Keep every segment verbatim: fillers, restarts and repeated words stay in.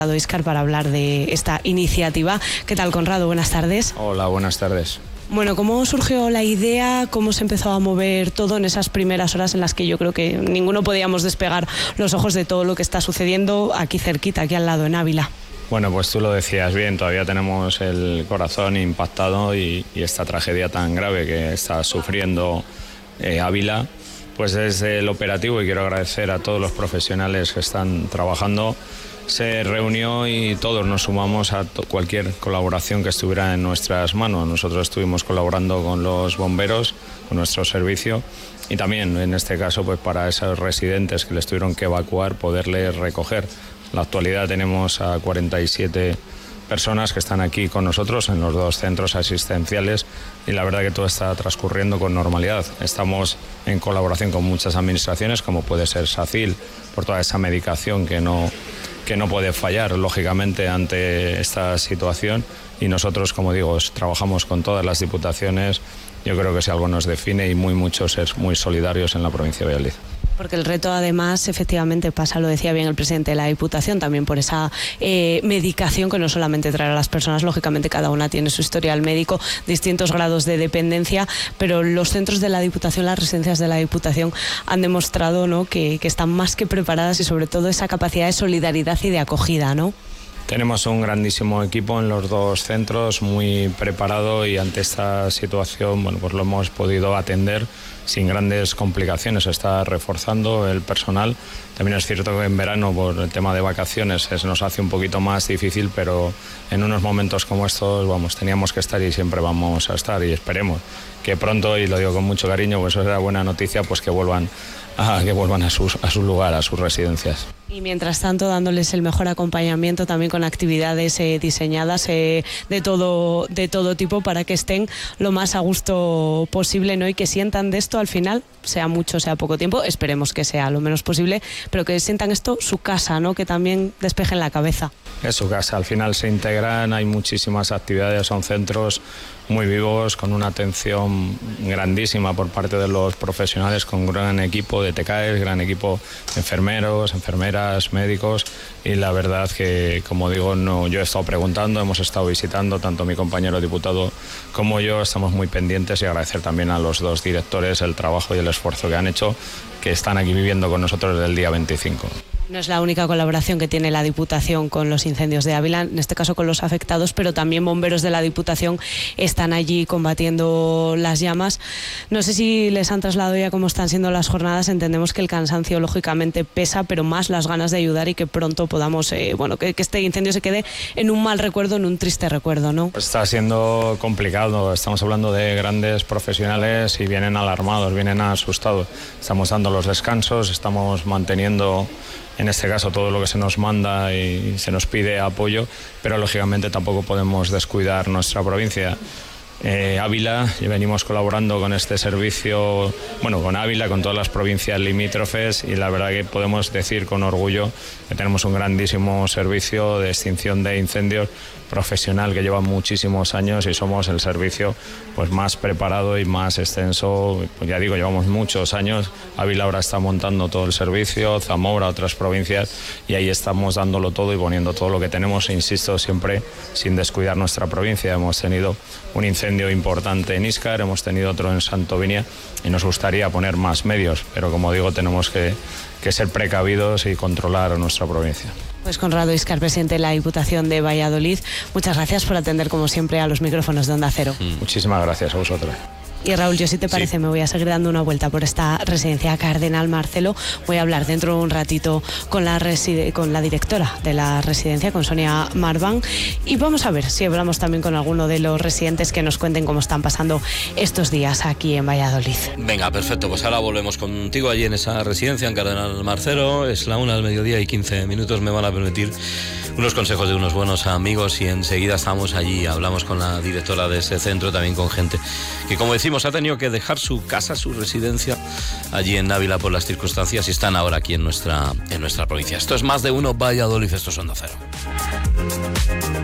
Íscar para hablar de esta iniciativa. ¿Qué tal, Conrado? Buenas tardes. Hola, buenas tardes. Bueno, ¿cómo surgió la idea? ¿Cómo se empezó a mover todo en esas primeras horas en las que yo creo que ninguno podíamos despegar los ojos de todo lo que está sucediendo aquí cerquita, aquí al lado, en Ávila? Bueno, pues tú lo decías bien, todavía tenemos el corazón impactado y, y esta tragedia tan grave que está sufriendo eh, Ávila, pues desde el operativo, y quiero agradecer a todos los profesionales que están trabajando, se reunió y todos nos sumamos a cualquier colaboración que estuviera en nuestras manos. Nosotros estuvimos colaborando con los bomberos, con nuestro servicio, y también en este caso pues para esos residentes que les tuvieron que evacuar, poderles recoger. En la actualidad tenemos a cuarenta y siete personas que están aquí con nosotros en los dos centros asistenciales y la verdad que todo está transcurriendo con normalidad. Estamos en colaboración con muchas administraciones, como puede ser SACIL, por toda esa medicación que no, que no puede fallar, lógicamente, ante esta situación. Y nosotros, como digo, trabajamos con todas las diputaciones. Yo creo que si algo nos define, y muy muchos, es muy solidarios en la provincia de Valladolid. Porque el reto, además, efectivamente pasa, lo decía bien el presidente de la Diputación, también por esa eh, medicación que no solamente trae a las personas, lógicamente cada una tiene su historial médico, distintos grados de dependencia, pero los centros de la Diputación, las residencias de la Diputación han demostrado, ¿no?, que, que están más que preparadas y sobre todo esa capacidad de solidaridad y de acogida, ¿no? Tenemos un grandísimo equipo en los dos centros, muy preparado, y ante esta situación, bueno, pues lo hemos podido atender sin grandes complicaciones. Se está reforzando el personal. También es cierto que en verano, por el tema de vacaciones, se nos hace un poquito más difícil, pero en unos momentos como estos, vamos, teníamos que estar y siempre vamos a estar, y esperemos que pronto, y lo digo con mucho cariño, pues eso era buena noticia, pues que vuelvan a, que vuelvan a, sus, a su lugar, a sus residencias. Y mientras tanto, dándoles el mejor acompañamiento también con actividades eh, diseñadas eh, de todo de todo tipo para que estén lo más a gusto posible, ¿no? Y que sientan de esto al final, sea mucho, sea poco tiempo, esperemos que sea lo menos posible, pero que sientan esto su casa, ¿no? Que también despejen la cabeza. Es su casa, al final se integran, hay muchísimas actividades, son centros muy vivos, con una atención grandísima por parte de los profesionales, con un gran equipo de T K E S, gran equipo de enfermeros, enfermeras, médicos, y la verdad que, como digo, no, yo he estado preguntando, hemos estado visitando, tanto mi compañero diputado como yo, estamos muy pendientes, y agradecer también a los dos directores el trabajo y el esfuerzo que han hecho, que están aquí viviendo con nosotros desde el día veinticinco. No es la única colaboración que tiene la Diputación con los incendios de Ávila, en este caso con los afectados, pero también bomberos de la Diputación están allí combatiendo las llamas. No sé si les han trasladado ya cómo están siendo las jornadas. Entendemos que el cansancio lógicamente pesa, pero más las ganas de ayudar y que pronto podamos, eh, bueno, que, que este incendio se quede en un mal recuerdo, en un triste recuerdo, ¿no? Está siendo complicado, estamos hablando de grandes profesionales y vienen alarmados, vienen asustados. Estamos dando los descansos, estamos manteniendo, en este caso, todo lo que se nos manda y se nos pide apoyo, pero lógicamente tampoco podemos descuidar nuestra provincia. Eh, Ávila, y venimos colaborando con este servicio, bueno, con Ávila, con todas las provincias limítrofes, y la verdad que podemos decir con orgullo que tenemos un grandísimo servicio de extinción de incendios profesional que lleva muchísimos años, y somos el servicio pues más preparado y más extenso. Pues ya digo, llevamos muchos años. Ávila ahora está montando todo el servicio, Zamora, otras provincias, y ahí estamos dándolo todo y poniendo todo lo que tenemos, e insisto, siempre sin descuidar nuestra provincia. Hemos tenido un incendio importante en Íscar, hemos tenido otro en Santovinia, y nos gustaría poner más medios, pero como digo, tenemos que, que ser precavidos y controlar a nuestra provincia. Pues Conrado Íscar, presidente de la Diputación de Valladolid, muchas gracias por atender como siempre a los micrófonos de Onda Cero. Mm. Muchísimas gracias a vosotros. Y Raúl, yo si te parece, sí, me voy a seguir dando una vuelta por esta residencia Cardenal Marcelo. Voy a hablar dentro de un ratito con la, reside- con la directora de la residencia, con Sonia Marván, y vamos a ver si hablamos también con alguno de los residentes que nos cuenten cómo están pasando estos días aquí en Valladolid. Venga, perfecto, pues ahora volvemos contigo allí en esa residencia en Cardenal Marcelo. Es la una del mediodía y quince minutos, me van a permitir unos consejos de unos buenos amigos, y enseguida estamos allí, hablamos con la directora de ese centro, también con gente que, como decimos, ha tenido que dejar su casa, su residencia allí en Ávila por las circunstancias, y están ahora aquí en nuestra, en nuestra provincia. Esto es Más de Uno Valladolid, esto es Onda Cero.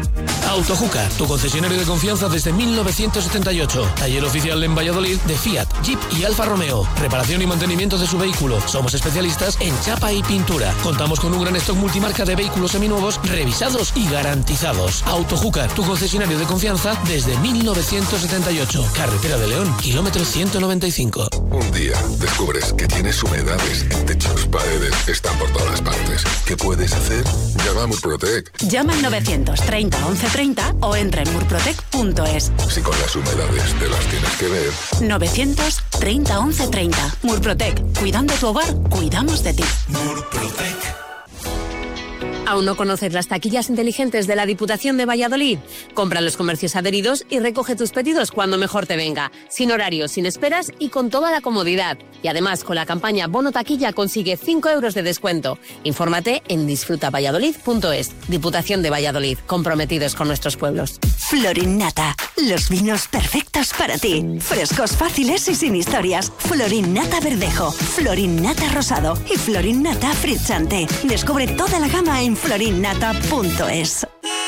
Autojúcar, tu concesionario de confianza desde mil novecientos setenta y ocho. Taller oficial en Valladolid de Fiat, Jeep y Alfa Romeo. Reparación y mantenimiento de su vehículo. Somos especialistas en chapa y pintura. Contamos con un gran stock multimarca de vehículos seminuevos, revisados y garantizados. Autojúcar, tu concesionario de confianza desde mil novecientos setenta y ocho. Carretera de León, kilómetro ciento noventa y cinco. Un día descubres que tienes humedades en techos, paredes, están por todas partes. ¿Qué puedes hacer? Llama a Murprotec. Llama al novecientos treinta once treinta o entra en murprotec punto es. Si con las humedades te las tienes que ver. novecientos treinta once treinta. Murprotec. Cuidando tu hogar, cuidamos de ti. Murprotec. ¿Aún no conoces las taquillas inteligentes de la Diputación de Valladolid? Compra en los comercios adheridos y recoge tus pedidos cuando mejor te venga. Sin horarios, sin esperas y con toda la comodidad. Y además, con la campaña Bono Taquilla consigue cinco euros de descuento. Infórmate en disfruta valladolid punto es. Diputación de Valladolid, comprometidos con nuestros pueblos. Florinnata, los vinos perfectos para ti. Frescos, fáciles y sin historias. Florinnata Verdejo, Florinnata Rosado y Florinnata Frizzante. Descubre toda la gama en florinnata punto es.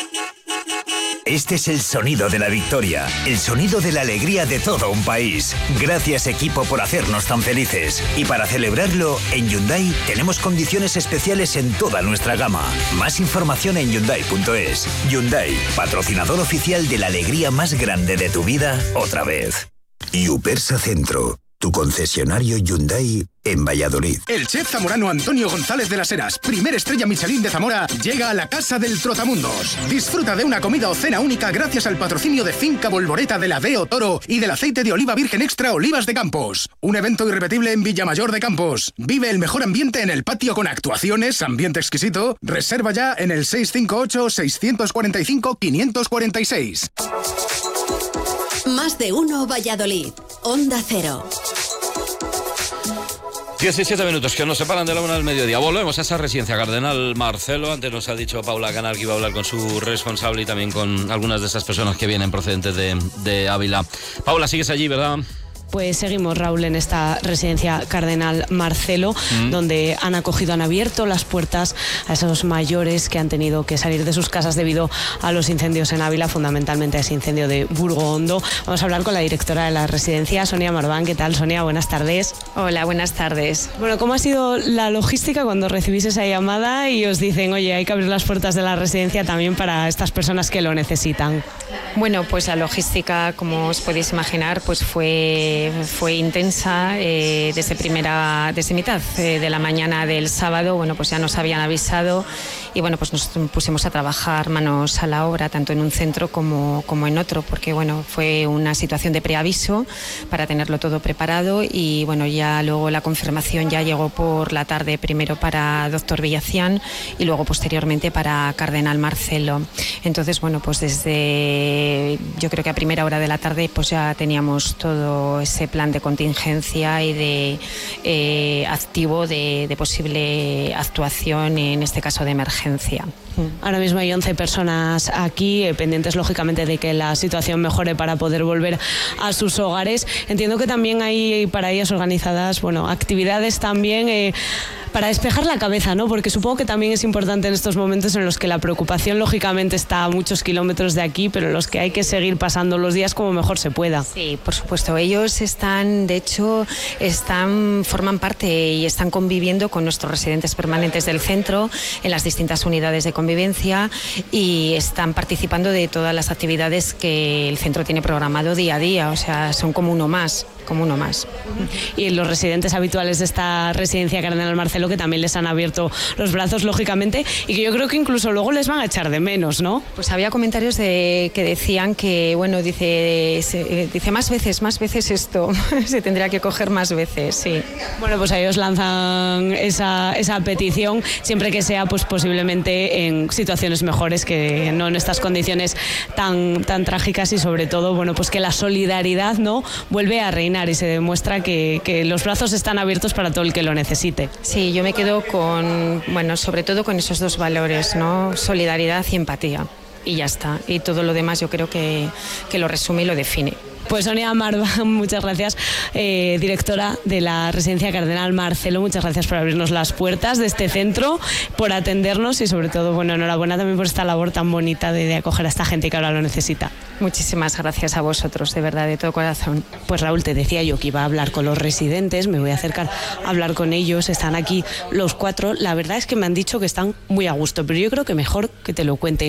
Este es el sonido de la victoria, el sonido de la alegría de todo un país. Gracias, equipo, por hacernos tan felices. Y para celebrarlo, en Hyundai tenemos condiciones especiales en toda nuestra gama. Más información en hyundai punto es. Hyundai, patrocinador oficial de la alegría más grande de tu vida, otra vez. Upersa Centro, tu concesionario Hyundai en Valladolid. El chef zamorano Antonio González de las Heras, primer estrella Michelin de Zamora, llega a la Casa del Trotamundos. Disfruta de una comida o cena única gracias al patrocinio de Finca Bolboreta de la Veo Toro y del aceite de oliva virgen extra Olivas de Campos. Un evento irrepetible en Villamayor de Campos. Vive el mejor ambiente en el patio con actuaciones, ambiente exquisito. Reserva ya en el seis cinco ocho, seis cuatro cinco, cinco cuatro seis. Más de uno Valladolid. Onda Cero. diecisiete minutos que nos separan de la una del mediodía. Volvemos a esa residencia Cardenal Marcelo. Antes nos ha dicho Paula Canal que iba a hablar con su responsable y también con algunas de esas personas que vienen procedentes de, de Ávila. Paula, sigues allí, ¿verdad? Pues seguimos, Raúl, en esta residencia Cardenal Marcelo, mm. donde han acogido, han abierto las puertas a esos mayores que han tenido que salir de sus casas debido a los incendios en Ávila, fundamentalmente a ese incendio de Burgo Hondo. Vamos a hablar con la directora de la residencia, Sonia Marván. ¿Qué tal, Sonia? Buenas tardes. Hola, buenas tardes. Bueno, ¿cómo ha sido la logística cuando recibís esa llamada y os dicen, oye, hay que abrir las puertas de la residencia también para estas personas que lo necesitan? Bueno, pues la logística, como os podéis imaginar, pues fue fue intensa eh, desde primera desde mitad eh, de la mañana del sábado. Bueno, pues ya nos habían avisado y bueno, pues nos pusimos a trabajar manos a la obra, tanto en un centro como, como en otro, porque bueno, fue una situación de preaviso para tenerlo todo preparado y bueno, ya luego la confirmación ya llegó por la tarde, primero para Doctor Villacián y luego posteriormente para Cardenal Marcelo. Entonces, bueno, pues desde yo creo que a primera hora de la tarde pues ya teníamos todo ese plan de contingencia y de eh, activo de, de posible actuación, en este caso de emergencia. Ahora mismo hay once personas aquí, eh, pendientes lógicamente de que la situación mejore para poder volver a sus hogares. Entiendo que también hay para ellas organizadas, bueno, actividades también eh, para despejar la cabeza, ¿no? Porque supongo que también es importante en estos momentos en los que la preocupación lógicamente está a muchos kilómetros de aquí, pero en los que hay que seguir pasando los días como mejor se pueda. Sí, por supuesto. Ellos están, de hecho, están forman parte y están conviviendo con nuestros residentes permanentes del centro en las distintas unidades de convivencia y están participando de todas las actividades que el centro tiene programado día a día. O sea, son como uno más, como uno más. Y los residentes habituales de esta residencia Cardenal Marcelo, que también les han abierto los brazos, lógicamente, y que yo creo que incluso luego les van a echar de menos, ¿no? Pues había comentarios de, que decían que, bueno, dice, se, dice más veces, más veces esto, se tendría que coger más veces, sí. Bueno, pues a ellos lanzan esa, esa petición, siempre que sea, pues posiblemente en situaciones mejores, que no en estas condiciones tan, tan trágicas, y sobre todo, bueno, pues que la solidaridad, ¿no?, vuelve a reinar y se demuestra que, que los brazos están abiertos para todo el que lo necesite. Sí, yo me quedo con, bueno, sobre todo con esos dos valores, ¿no? Solidaridad y empatía. Y ya está. Y todo lo demás yo creo que, que lo resume y lo define. Pues Sonia Marva, muchas gracias, eh, directora de la Residencia Cardenal Marcelo, muchas gracias por abrirnos las puertas de este centro, por atendernos y sobre todo, bueno, enhorabuena también por esta labor tan bonita de, de acoger a esta gente que ahora lo necesita. Muchísimas gracias a vosotros, de verdad, de todo corazón. Pues Raúl, te decía yo que iba a hablar con los residentes, me voy a acercar a hablar con ellos, están aquí los cuatro, la verdad es que me han dicho que están muy a gusto, pero yo creo que mejor que te lo cuente